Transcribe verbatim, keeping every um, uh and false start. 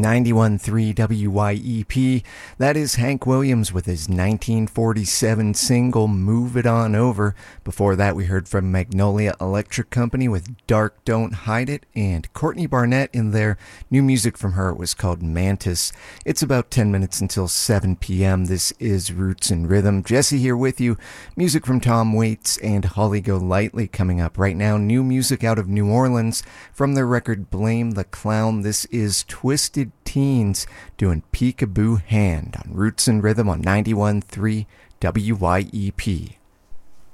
ninety-one point three W Y E P. That is Hank Williams with his nineteen forty-seven single Move It On Over. Before that, we heard from Magnolia Electric Company with Dark Don't Hide It, and Courtney Barnett in their new music from her. It was called Mantis. It's about ten minutes until seven p.m. This is Roots and Rhythm. Jesse here with you. Music from Tom Waits and Holly Golightly coming up right now. New music out of New Orleans from their record Blame the Clown. This is Twisted Teens doing Peekaboo Hand on Roots and Rhythm on ninety-one point three W Y E P.